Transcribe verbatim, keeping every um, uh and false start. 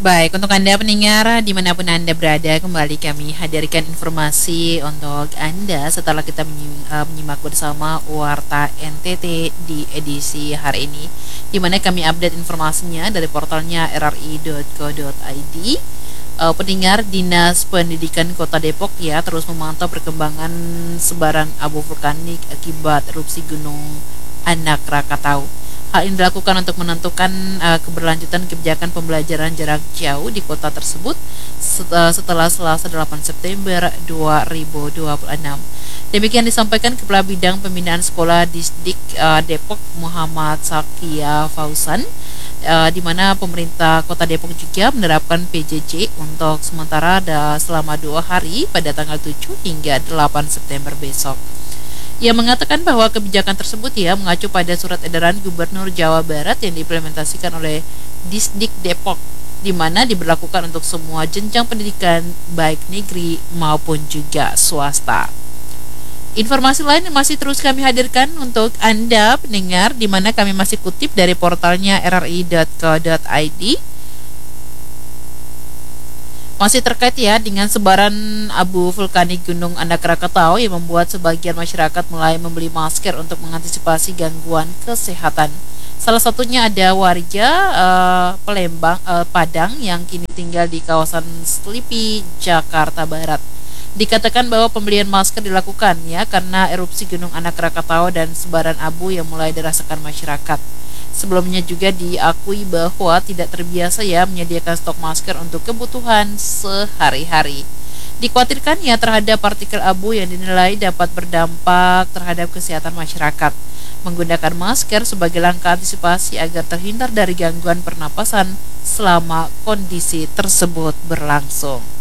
Baik, untuk Anda pendengar dimanapun Anda berada, kembali kami hadirkan informasi untuk Anda setelah kita menyi- eh, menyimak bersama Warta N T T di edisi hari ini, di mana kami update informasinya dari portalnya r r i dot co dot i d. Eh, pendengar, Dinas Pendidikan Kota Depok ya terus memantau perkembangan sebaran abu vulkanik akibat erupsi Gunung Anak Rakatau. Hal ini dilakukan untuk menentukan uh, keberlanjutan kebijakan pembelajaran jarak jauh di kota tersebut set- uh, setelah Selasa delapan September dua ribu dua puluh enam. Demikian disampaikan Kepala Bidang Pembinaan Sekolah Disdik uh, Depok Muhammad Sakia Fauzan, uh, di mana pemerintah Kota Depok juga menerapkan P J J untuk sementara ada selama dua hari pada tanggal tujuh hingga delapan September besok. Ia mengatakan bahwa kebijakan tersebut ya mengacu pada surat edaran Gubernur Jawa Barat yang diimplementasikan oleh Disdik Depok, di mana diberlakukan untuk semua jenjang pendidikan baik negeri maupun juga swasta. Informasi lain yang masih terus kami hadirkan untuk Anda pendengar, di mana kami masih kutip dari portalnya r r i dot co dot i d. Masih terkait ya dengan sebaran abu vulkanik Gunung Anak Rakatau yang membuat sebagian masyarakat mulai membeli masker untuk mengantisipasi gangguan kesehatan. Salah satunya ada warga uh, Palembang, uh, Padang yang kini tinggal di kawasan Selipi, Jakarta Barat. Dikatakan bahwa pembelian masker dilakukan ya karena erupsi Gunung Anak Rakatau dan sebaran abu yang mulai dirasakan masyarakat. Sebelumnya juga diakui bahwa tidak terbiasa ya menyediakan stok masker untuk kebutuhan sehari-hari. Dikhawatirkan ya terhadap partikel abu yang dinilai dapat berdampak terhadap kesehatan masyarakat. Menggunakan masker sebagai langkah antisipasi agar terhindar dari gangguan pernapasan selama kondisi tersebut berlangsung.